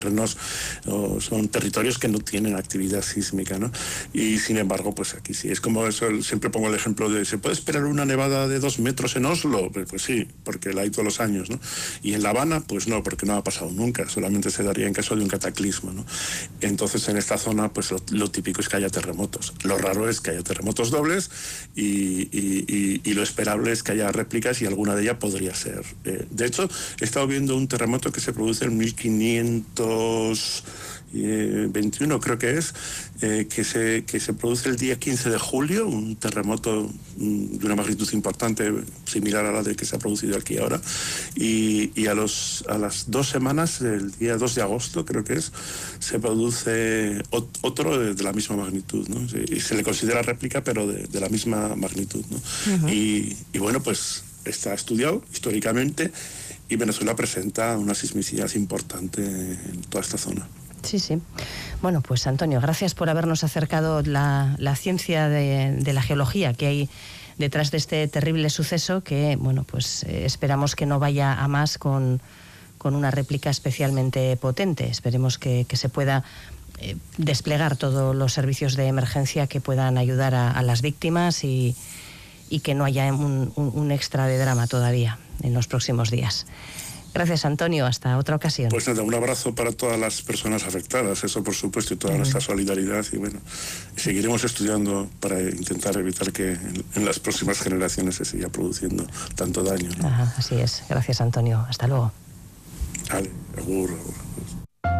son territorios que no tienen actividad sísmica, ¿no? Y sin embargo, pues aquí sí, es como eso, siempre pongo el ejemplo de, ¿se puede esperar una nevada de 2 metros en Oslo? Pues sí, porque la hay todos los años, ¿no? Y en La Habana, pues no, porque no ha pasado nunca, solamente se daría en caso de un cataclismo, ¿no? Entonces en esta zona, pues lo típico es que haya terremotos. Lo raro es que haya terremotos dobles y lo esperable es que haya réplicas y alguna de ellas podría ser. De hecho, he estado viendo un terremoto que se produce en 1521, creo que es, que se produce el día 15 de julio, un terremoto de una magnitud importante, similar a la de que se ha producido aquí ahora, y a las 2 semanas, el día 2 de agosto, creo que es, se produce otro de la misma magnitud, ¿no? Y se le considera réplica, pero de la misma magnitud, ¿no? Uh-huh. Y bueno, pues está estudiado históricamente y Venezuela presenta una sismicidad importante en toda esta zona. Sí, sí. Bueno, pues Antonio, gracias por habernos acercado la ciencia de la geología que hay detrás de este terrible suceso que, bueno, pues esperamos que no vaya a más con una réplica especialmente potente. Esperemos que se pueda desplegar todos los servicios de emergencia que puedan ayudar a las víctimas y que no haya un extra de drama todavía en los próximos días. Gracias, Antonio. Hasta otra ocasión. Pues nada, un abrazo para todas las personas afectadas, eso por supuesto, y toda nuestra solidaridad. Y bueno, seguiremos estudiando para intentar evitar que en las próximas generaciones se siga produciendo tanto daño, ¿no? Ajá, así es. Gracias, Antonio. Hasta luego. Vale, agur.